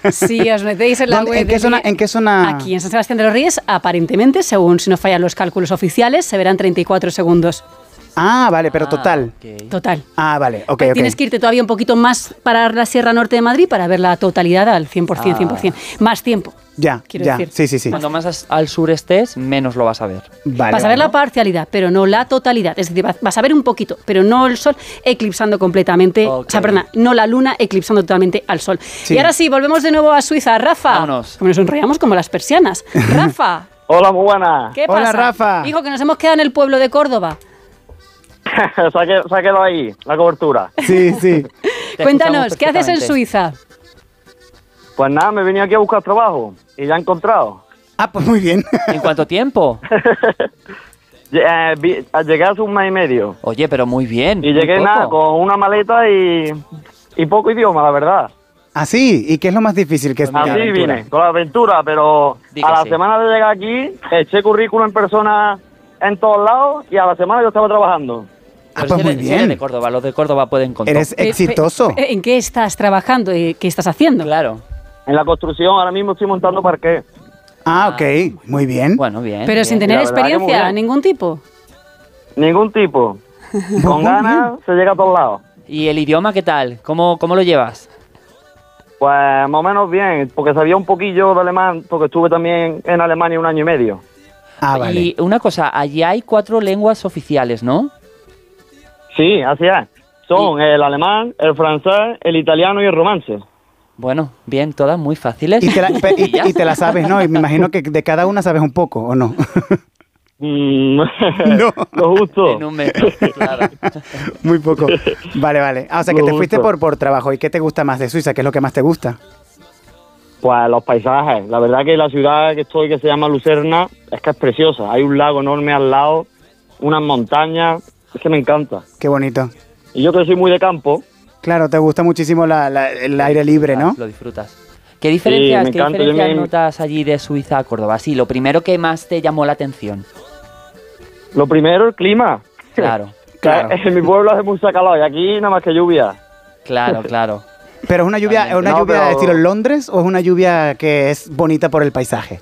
Si os metéis en la web... ¿En qué zona? Aquí, en San Sebastián de los Reyes, aparentemente, según si no fallan los cálculos oficiales, se verán 34 segundos. Ah, vale, pero total. Okay. Total. Ah, vale, ok. Tienes que irte todavía un poquito más para la Sierra Norte de Madrid para ver la totalidad al 100%, 100%. Más tiempo. Ya, quiero ya. decir. Sí. Cuanto más al sur estés, menos lo vas a ver. Vale, Vas a ver la parcialidad, pero no la totalidad. Es decir, vas a ver un poquito, pero no el sol eclipsando completamente. Okay. O sea, perdona, no la luna eclipsando totalmente al sol. Sí. Y ahora sí, volvemos de nuevo a Suiza. Rafa. Vámonos. Como nos enrollamos como las persianas. Rafa. Hola, muy buena. ¿Qué pasa? Hola, Rafa. Hijo, que nos hemos quedado en el pueblo de Córdoba. Sáquelo ahí, la cobertura. Sí. Te Cuéntanos, escuchamos ¿qué haces en perfectamente. Suiza? Pues nada, me vine aquí a buscar trabajo y ya he encontrado. Ah, pues muy bien. ¿En cuánto tiempo? Llegué hace un mes y medio Oye, pero muy bien. y muy llegué poco. nada con una maleta y poco idioma, la verdad. ¿Ah, sí? ¿Y qué es lo más difícil? Que Pues mira, Así aventura. vine, con la aventura, pero Di que a la sí. semana de llegar aquí eché currículum en persona en todos lados y a la semana yo estaba trabajando. Ah, Pero pues si muy eres- si eres bien. de Córdoba, los de Córdoba pueden contar. Eres exitoso. ¿En qué estás trabajando? ¿Qué estás haciendo? Claro. En la construcción ahora mismo estoy montando parqué. Ah, ok. Muy bien. Bueno, bien. Pero sin bien. tener La verdad que muy experiencia, bien. ningún tipo. Ningún tipo. Con ganas se llega a todos lados. ¿Y el idioma qué tal? ¿Cómo lo llevas? Pues más o menos bien, porque sabía un poquillo de alemán, porque estuve también en Alemania 1 año y medio. Ah, vale. Y una cosa, allí hay 4 lenguas oficiales, ¿no? Sí, así es. Son el alemán, el francés, el italiano y el romance. Bueno, bien, todas muy fáciles. Y te, la, Sencillas. y te la sabes, ¿no? Y me imagino que de cada una sabes un poco, ¿o no? No. Lo justo. En un mes, claro. Muy poco. Vale. Ah, o sea, que Lo te fuiste justo. por trabajo. ¿Y qué te gusta más de Suiza? ¿Qué es lo que más te gusta? Pues los paisajes. La verdad que la ciudad que estoy, que se llama Lucerna, es que es preciosa. Hay un lago enorme al lado, unas montañas. Es que me encanta. Qué bonito. Y yo que soy muy de campo, Claro, te gusta muchísimo el aire libre, ¿no? Lo disfrutas. ¿Qué diferencias, me ¿qué encanta, diferencias yo me- notas allí de Suiza a Córdoba? Sí, lo primero que más te llamó la atención. lo primero, el clima. Claro, Claro. En mi pueblo hace mucha calor y aquí nada más que lluvia. claro. Pero es una lluvia, Totalmente. ¿es una No, lluvia pero- de estilo Londres o es una lluvia que es bonita por el paisaje?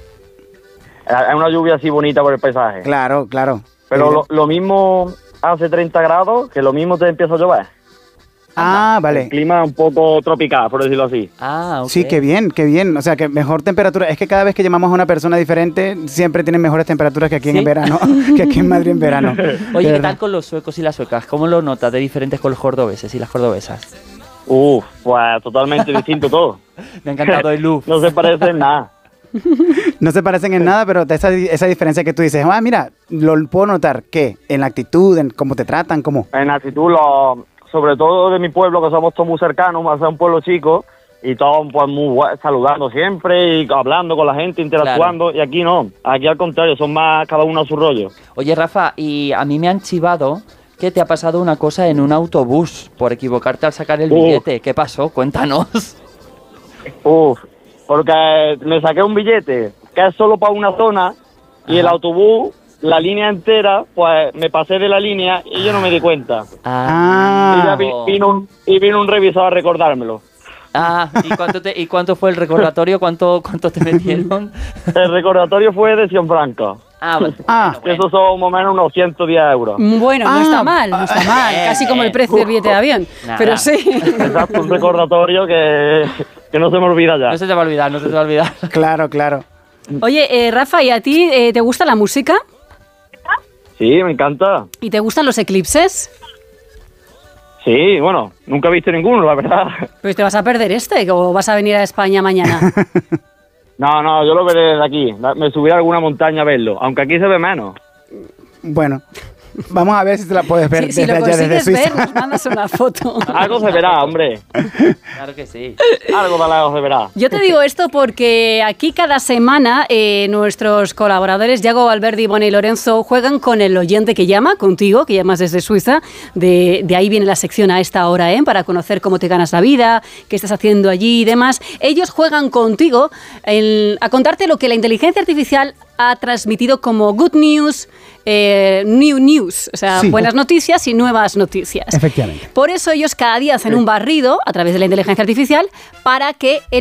Es una lluvia así bonita por el paisaje. Claro. Pero lo mismo hace 30 grados, que lo mismo te empieza a llover. Ah, El vale. clima un poco tropical, por decirlo así. Ah, ok. Sí, qué bien. O sea, que mejor temperatura. Es que cada vez que llamamos a una persona diferente, siempre tienen mejores temperaturas que aquí ¿Sí? en verano, que aquí en Madrid en verano. Oye, De ¿qué verdad. tal con los suecos y las suecas? ¿Cómo lo notas de diferentes con los cordobeses y las cordobesas? Pues totalmente distinto todo. Me ha encantado el look. No se parece en nada. No se parecen en nada, pero esa diferencia que tú dices, mira, lo puedo notar, ¿qué? En la actitud, en cómo te tratan, cómo. En actitud, sobre todo de mi pueblo, que somos todos muy cercanos, más a un pueblo chico, y todos pues saludando siempre y hablando con la gente, interactuando, y aquí no, aquí al contrario, son más cada uno a su rollo. Oye, Rafa, y a mí me han chivado que te ha pasado una cosa en un autobús por equivocarte al sacar el billete. ¿Qué pasó? Cuéntanos. Porque me saqué un billete que es solo para una zona, y el autobús, la línea entera, pues me pasé de la línea y yo no me di cuenta. Ah. Y ya vino un revisor a recordármelo. ¿Y cuánto fue el recordatorio? ¿Cuánto te metieron? El recordatorio fue de Cienfranca. Vale. Esos son más o menos unos 110 euros. Bueno, no está mal. Casi como el precio del billete de avión. Nada. Pero sí. Exacto, un recordatorio que no se me olvida ya. No se te va a olvidar. Claro. Oye, Rafa, ¿y a ti te gusta la música? Sí, me encanta. ¿Y te gustan los eclipses? Sí, bueno, nunca he visto ninguno, la verdad. Pues te vas a perder o vas a venir a España mañana. No, yo lo veré desde aquí. Me subiré a alguna montaña a verlo, aunque aquí se ve menos. Bueno, vamos a ver si te la puedes ver Si desde lo allá, desde consigues Suiza. ver, nos mandas una foto. Algo se verá, hombre. Claro que sí. Algo de lado se verá. Yo te digo esto porque aquí cada semana nuestros colaboradores, Yago Valverde, Ivone y Lorenzo, juegan con el oyente que llama, contigo, que llamas desde Suiza. De ahí viene la sección a esta hora, para conocer cómo te ganas la vida, qué estás haciendo allí y demás. Ellos juegan contigo a contarte lo que la inteligencia artificial ha transmitido como good news, new news, o sea, Sí. buenas noticias y nuevas noticias. Efectivamente. Por eso ellos cada día hacen un barrido a través de la inteligencia artificial para que el